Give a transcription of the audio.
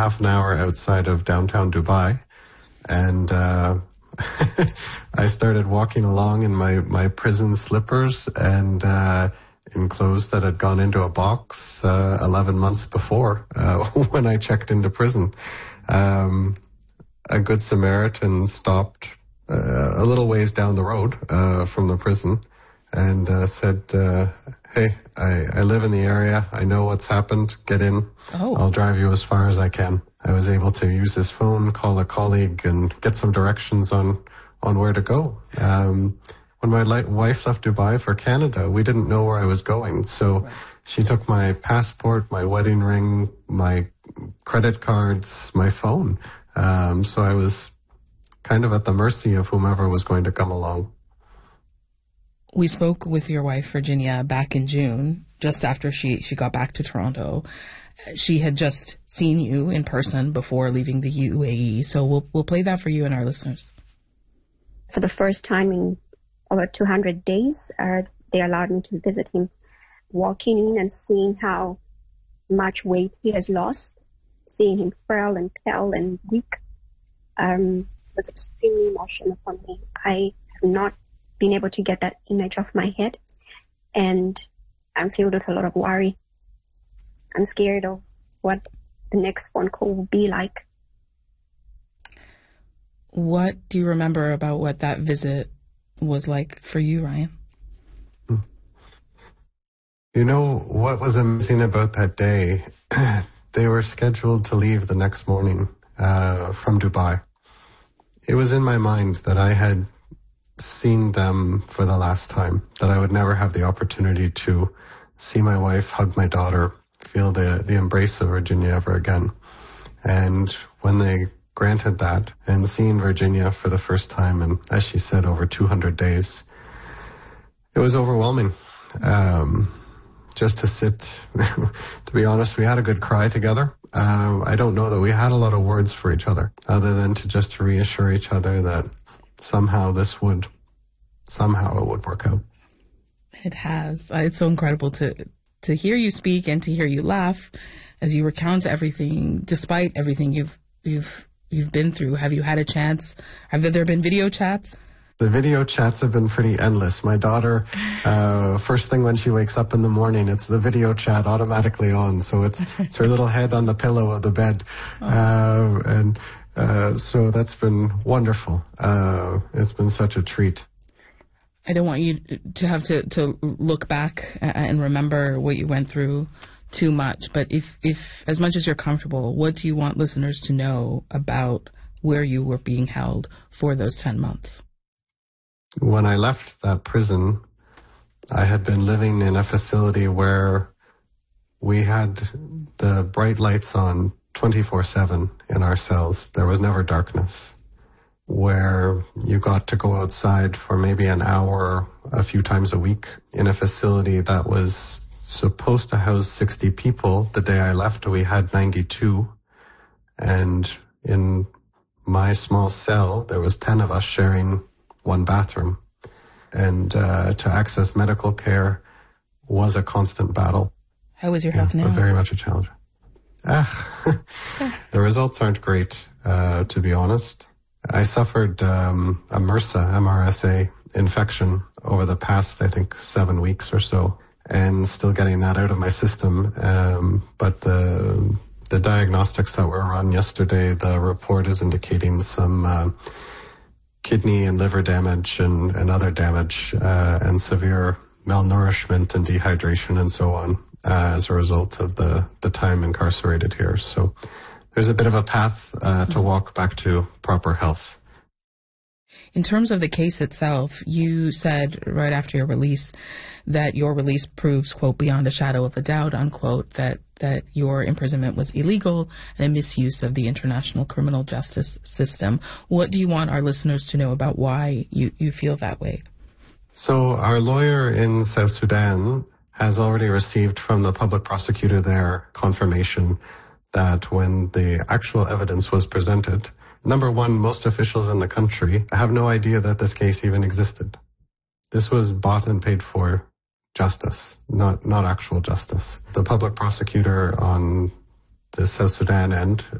half an hour outside of downtown Dubai. And I started walking along in my prison slippers and in clothes that had gone into a box 11 months before when I checked into prison. A good Samaritan stopped a little ways down the road from the prison and said, hey, I live in the area. I know what's happened. Get in. Oh. I'll drive you as far as I can. I was able to use his phone, call a colleague, and get some directions on where to go. When my wife left Dubai for Canada, we didn't know where I was going. So she took my passport, my wedding ring, my credit cards, my phone. So I was kind of at the mercy of whomever was going to come along. We spoke with your wife, Virginia, back in June, just after she got back to Toronto. She had just seen you in person before leaving the UAE. So we'll play that for you and our listeners. For the first time in over 200 days, they allowed me to visit him. Walking in and seeing how much weight he has lost, seeing him frail and pale and weak, was extremely emotional for me. I have not been able to get that image off my head, and I'm filled with a lot of worry. I'm scared of what the next phone call will be like. What do you remember about what that visit was like for you, Ryan? You know, what was amazing about that day, they were scheduled to leave the next morning from Dubai. It was in my mind that I had seen them for the last time, that I would never have the opportunity to see my wife, hug my daughter, feel the embrace of Virginia ever again. And when they granted that, and seeing Virginia for the first time, and as she said, over 200 days, it was overwhelming. Just to sit, to be honest, we had a good cry together. I don't know that we had a lot of words for each other, other than to just reassure each other that somehow it would work out. It has. It's so incredible to hear you speak and to hear you laugh as you recount everything, despite everything you've been through. Have you had a chance? Have there been video chats? The video chats have been pretty endless. My daughter, first thing when she wakes up in the morning, it's the video chat automatically on. So it's her little head on the pillow of the bed. So that's been wonderful. It's been such a treat. I don't want you to have to look back and remember what you went through too much. But if as much as you're comfortable, what do you want listeners to know about where you were being held for those 10 months? When I left that prison, I had been living in a facility where we had the bright lights on 24/7 in our cells. There was never darkness. Where you got to go outside for maybe an hour a few times a week in a facility that was supposed to house 60 people. The day I left, we had 92. And in my small cell, there was 10 of us sharing one bathroom. And to access medical care was a constant battle. How is your health now? Very much a challenge. The results aren't great, to be honest. I suffered a MRSA infection over the past, I think, 7 weeks or so, and still getting that out of my system. But the diagnostics that were run yesterday, the report is indicating some kidney and liver damage and other damage and severe malnourishment and dehydration and so on as a result of the time incarcerated here. So there's a bit of a path to walk back to proper health. In terms of the case itself, you said right after your release that your release proves, quote, beyond a shadow of a doubt, unquote, that your imprisonment was illegal and a misuse of the international criminal justice system. What do you want our listeners to know about why you feel that way? So our lawyer in South Sudan has already received from the public prosecutor there confirmation that when the actual evidence was presented, number one, most officials in the country have no idea that this case even existed. This was bought and paid for justice, not actual justice. The public prosecutor on the South Sudan end